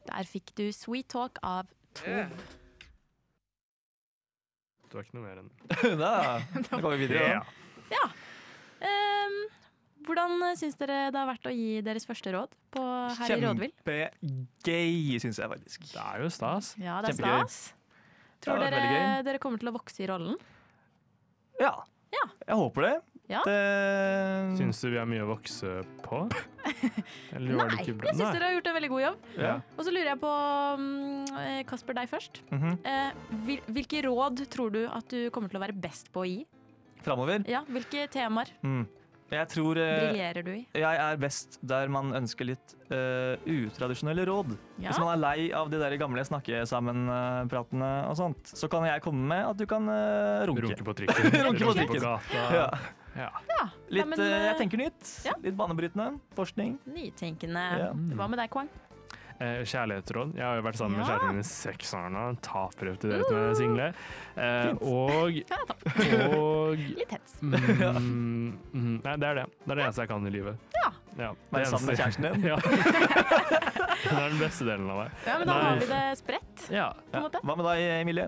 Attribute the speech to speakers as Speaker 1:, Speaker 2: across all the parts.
Speaker 1: Der fikk du Sweet Talk av Tove.
Speaker 2: Du har ikke noe mer enn
Speaker 3: Da går vi videre.
Speaker 1: Ja. Hvordan syns dere det har vært å gi deres første råd på her i Rådvill?
Speaker 3: Kjempegøy, synes jeg faktisk.
Speaker 2: Det er jo stas.
Speaker 1: Ja, det er
Speaker 3: Kjempegøy.
Speaker 1: stas. Tror
Speaker 3: Ja, det er veldig gøy.
Speaker 1: dere kommer til å vokse i rollen?
Speaker 3: Ja, jeg håper det.
Speaker 1: Ja.
Speaker 2: Syns du vi har mye å vokse på? Eller var det
Speaker 1: Nei,
Speaker 2: ikke bra?
Speaker 1: jeg syns dere har gjort en veldig god jobb.
Speaker 3: Ja.
Speaker 1: Og så lurer jeg på, Kasper, deg først.
Speaker 3: Mhm.
Speaker 1: Hvilke råd tror du at du kommer til å være best på å gi?
Speaker 3: Fremover.
Speaker 1: Ja, hvilke temaer
Speaker 3: Jeg tror
Speaker 1: briljerer du i?
Speaker 3: jeg er best der man ønsker litt utradisjonelle råd.
Speaker 1: Ja.
Speaker 3: Hvis man er lei av de der gamle snakke-sammen-pratene og sånt, så kan jeg komme med at du kan runke.
Speaker 2: Runke på trikken.
Speaker 3: Runke på
Speaker 2: Runke
Speaker 3: trikken.
Speaker 2: gata.
Speaker 3: Ja.
Speaker 1: Ja,
Speaker 3: Litt,
Speaker 1: men,
Speaker 3: jeg tenker nytt.
Speaker 1: ja.
Speaker 3: Litt banebrytende. Forskning.
Speaker 1: Nytenkende.
Speaker 3: Ja.
Speaker 1: Hva med deg, Kwang?
Speaker 2: Kjærlighetsråd. Jeg har jo vært sammen med
Speaker 1: Ja.
Speaker 2: kjæresten min i 6 år nå. Taper til dere med single. Og
Speaker 1: Litt hets.
Speaker 2: Nei, det er det. Det er det eneste jeg kan i livet.
Speaker 1: Ja.
Speaker 3: Være sammen med kjæresten din.
Speaker 2: Ja. Det er den beste delen av meg.
Speaker 1: Ja, men da
Speaker 2: Nei.
Speaker 1: har vi det spredt,
Speaker 2: Ja.
Speaker 1: på en måte.
Speaker 3: Hva med deg, Emilie?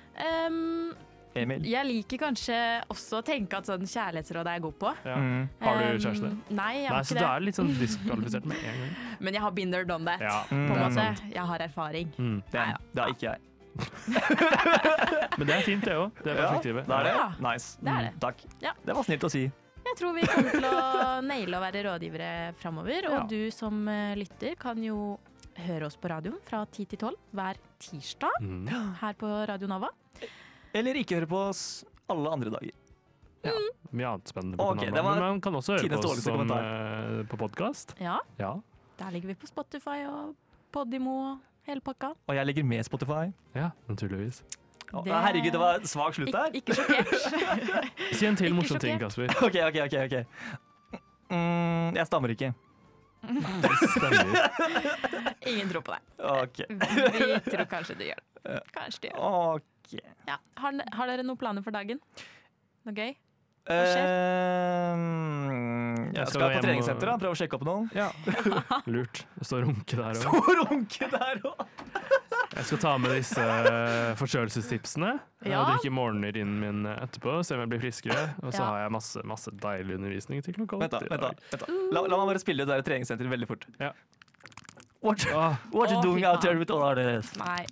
Speaker 3: Emil?
Speaker 1: Jeg liker kanskje også å tenke at sånn kjærlighetsråd er jeg god på.
Speaker 2: Ja. Har du kjæreste?
Speaker 1: Nei, jeg
Speaker 2: Nei,
Speaker 1: har
Speaker 2: så
Speaker 1: ikke
Speaker 2: du
Speaker 1: det.
Speaker 2: er litt sånn diskvalifisert med en gang.
Speaker 1: Men jeg har been there, done that.
Speaker 2: Ja,
Speaker 1: På en
Speaker 2: det er
Speaker 1: måte.
Speaker 2: sant.
Speaker 1: Jeg har erfaring.
Speaker 3: Det
Speaker 1: Nei,
Speaker 3: er ikke jeg.
Speaker 2: Men det er fint, det òg. Det er perspektivet.
Speaker 3: det er det.
Speaker 1: Ja.
Speaker 3: Nice.
Speaker 1: Det er det.
Speaker 3: Takk.
Speaker 1: Ja.
Speaker 3: Det var snilt å si.
Speaker 1: Jeg tror vi kommer til å naile å være rådgivere framover. Og
Speaker 2: Ja.
Speaker 1: du som lytter kan jo høre oss på radioen fra 10 til 12 hver tirsdag her på Radio Nova.
Speaker 3: Eller ikke høre på oss alle andre dager.
Speaker 2: Mye annet spennende på
Speaker 3: Ok,
Speaker 2: kanalen.
Speaker 3: det var
Speaker 2: Men man kan også høre
Speaker 3: tidenes
Speaker 2: på oss
Speaker 3: dårligste
Speaker 2: på podkast.
Speaker 1: Ja,
Speaker 2: Ja.
Speaker 1: der ligger vi på Spotify og Podimo og hele pakka.
Speaker 3: Og jeg ligger med Spotify.
Speaker 2: Ja, naturligvis.
Speaker 3: Å,
Speaker 1: Det-
Speaker 3: Herregud, det var en svak slutt der.
Speaker 1: Ikke sjokkert.
Speaker 2: Si en til
Speaker 1: Ikke
Speaker 2: morsom ting,
Speaker 1: sjokkert.
Speaker 2: Kasper.
Speaker 3: Ok. Jeg stammer ikke.
Speaker 2: Det stemmer.
Speaker 1: Ingen tror på deg.
Speaker 3: Ok.
Speaker 1: Vi tror kanskje du gjør det. Kanskje du gjør det.
Speaker 3: Ok.
Speaker 1: Ja. Har dere noen planer for dagen? Noe gøy?
Speaker 3: Jeg
Speaker 2: Jeg skal
Speaker 3: skal på
Speaker 2: hjem og-
Speaker 3: treningssenter og prøve å sjekke opp noen.
Speaker 2: Ja. Lurt. Det står runke der òg.
Speaker 3: Og runke der òg!
Speaker 2: Jeg skal ta med disse forkjølelsestipsene
Speaker 1: Ja.
Speaker 2: og drikke morgenurinen min etterpå, se om jeg blir friskere. Og så
Speaker 1: Ja.
Speaker 2: har jeg masse deilig undervisning til klokka 8
Speaker 3: Vent da. La meg bare spille det der treningssenteret veldig fort.
Speaker 2: Ja.
Speaker 3: What you
Speaker 1: Å,
Speaker 3: doing
Speaker 1: fy
Speaker 3: out there
Speaker 1: faen.
Speaker 3: with all this?
Speaker 1: Nei.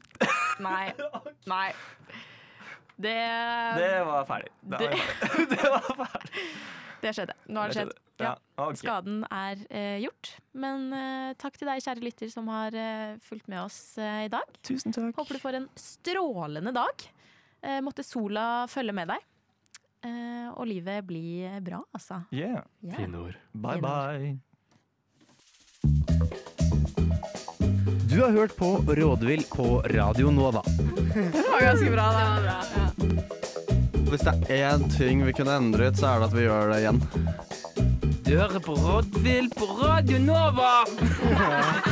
Speaker 1: Det
Speaker 3: Det var ferdig. Det var ferdig.
Speaker 1: Det skjedde. Nå har det skjedd.
Speaker 3: Ja, ok.
Speaker 1: Skaden er gjort. Men takk til deg, kjære lytter, som har fulgt med oss i dag.
Speaker 3: Tusen takk.
Speaker 1: Håper du får en strålende dag. Måtte sola følge med deg. Og livet blir bra, altså.
Speaker 3: Yeah.
Speaker 1: Yeah.
Speaker 2: Fine ord.
Speaker 3: Bye bye.
Speaker 4: Du har hørt på Rådvill på Radio Nova.
Speaker 1: Det var ganske bra, da.
Speaker 4: Hvis det er én ting vi kunne endret, så er det at vi gjør det igjen. Du hører på Rådvill på Radio Nova!